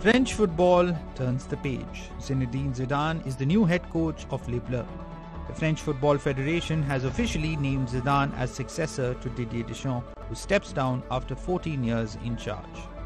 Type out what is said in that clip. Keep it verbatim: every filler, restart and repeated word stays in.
French football turns the page. Zinedine Zidane is the new head coach of Les Bleus. The French Football Federation has officially named Zidane as successor to Didier Deschamps, who steps down after fourteen years in charge.